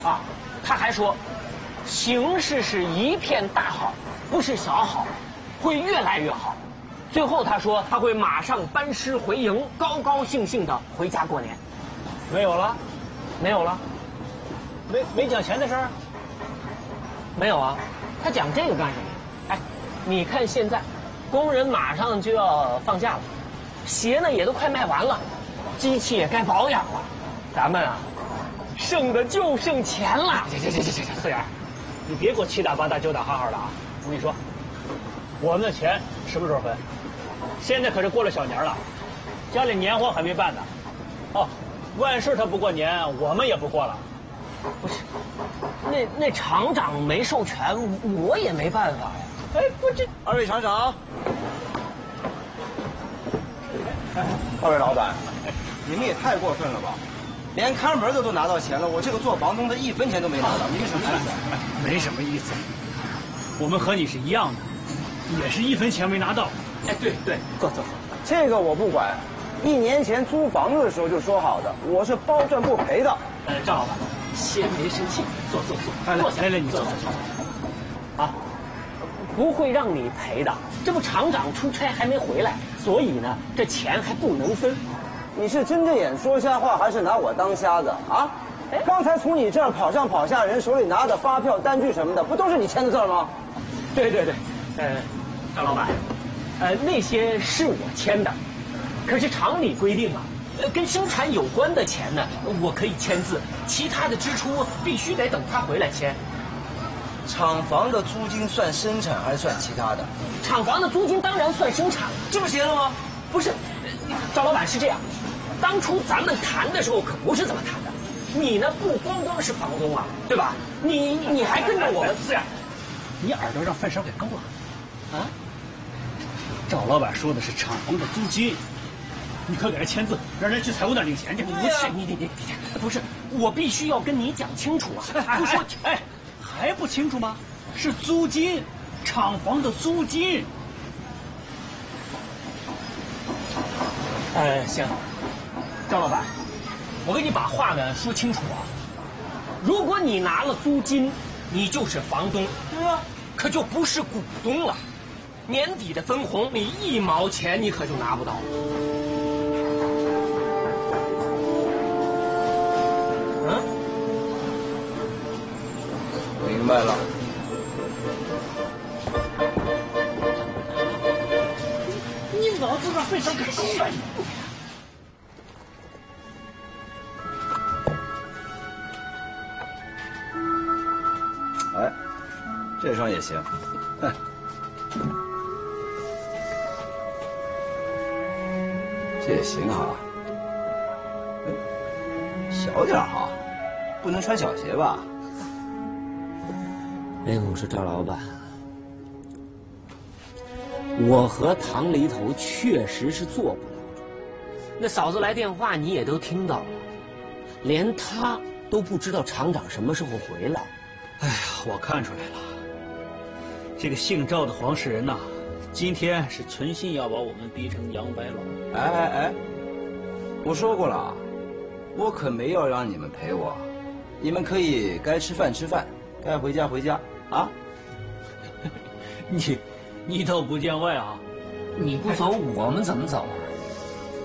啊，他还说，形势是一片大好，不是小好，会越来越好。最后他说他会马上班师回营，高高兴兴的回家过年。 没有了， 没有了， 没讲钱的事儿。 没有啊，他讲这个干什么？哎，你看现在，工人马上就要放假了，鞋呢也都快卖完了，机器也该保养了，咱们啊，剩的就剩钱了。行，四眼， 你别给我七打八打九打哈哈的啊！我跟你说，我们的钱什么时候分？现在可是过了小年了，家里年货还没办呢。哦，万事他不过年，我们也不过了。 不是，那厂长没授权，我也没办法呀。 哎，不这，二位厂长，二位老板，你们也太过分了吧！连看门的都拿到钱了，我这个做房东的一分钱都没拿到，你们什么意思？ 没什么意思，我们和你是一样的，也是一分钱没拿到。 哎，对，坐。 这个我不管，1年前租房子的时候就说好的，我是包赚不赔的。 赵老板，先别生气，坐，坐下。 来，你坐。 啊，不会让你赔的。这不厂长出差还没回来，所以呢，这钱还不能分。 你是睁着眼说瞎话，还是拿我当瞎子啊？刚才从你这儿跑上跑下，人手里拿的发票、单据什么的，不都是你签的字吗？ 对，赵老板，那些是我签的，可是厂里规定啊，跟生产有关的钱呢，我可以签字，其他的支出必须得等他回来签。 厂房的租金算生产还是算其他的？ 厂房的租金当然算生产了， 这不行了吗？ 不是，赵老板是这样，当初咱们谈的时候可不是这么谈的。你呢不光是房东啊，对吧？你还跟着我们四眼，你耳朵让饭勺给勾了啊！赵老板说的是厂房的租金，你快给人签字，让人去财务那领钱去。 不是你不是，我必须要跟你讲清楚啊！不说还不清楚吗？是租金，厂房的租金。 行，赵老板，我跟你把话呢说清楚啊。如果你拿了租金，你就是房东，对啊，可就不是股东了。年底的分红，你1毛钱你可就拿不到。 明白了。 你老子把饭勺给勾了！ 哎，这双也行。哼。这也行哈，小点哈，不能穿小鞋吧？ 我说赵老板，我和唐黎头确实是做不了主。那嫂子来电话你也都听到了，连他都不知道厂长什么时候回来。 哎呀，我看出来了，这个姓赵的黄世仁呐，今天是存心要把我们逼成杨白劳。 哎，我说过了，我可没要让你们陪我，你们可以该吃饭吃饭，该回家回家啊。 你倒不见外啊！ 你不走，我们怎么走啊？